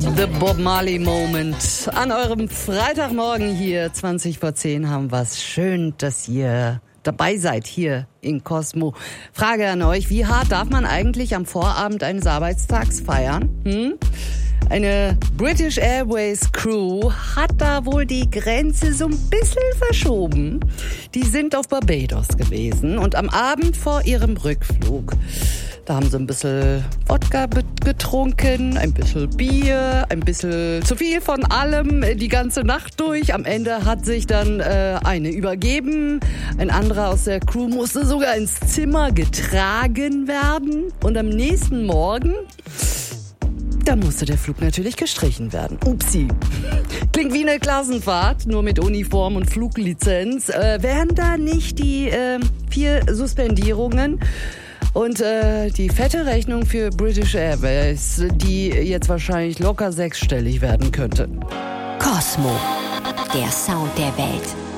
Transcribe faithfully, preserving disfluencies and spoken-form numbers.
The Bob Marley Moment. An eurem Freitagmorgen hier, zwanzig vor zehn, haben wir's. Schön, dass ihr dabei seid hier in Cosmo. Frage an euch, wie hart darf man eigentlich am Vorabend eines Arbeitstags feiern? Hm? Eine British Airways Crew hat da wohl die Grenze so ein bisschen verschoben. Die sind auf Barbados gewesen und am Abend vor ihrem Rückflug, da haben sie ein bisschen Wodka getrunken, ein bisschen Bier, ein bisschen zu viel von allem, die ganze Nacht durch. Am Ende hat sich dann äh, eine übergeben. Ein anderer aus der Crew musste sogar ins Zimmer getragen werden. Und am nächsten Morgen, da musste der Flug natürlich gestrichen werden. Upsi. Klingt wie eine Klassenfahrt, nur mit Uniform und Fluglizenz. Äh, wären da nicht die äh, vier Suspendierungen und äh, die fette Rechnung für British Airways, die jetzt wahrscheinlich locker sechsstellig werden könnte. Cosmo, der Sound der Welt.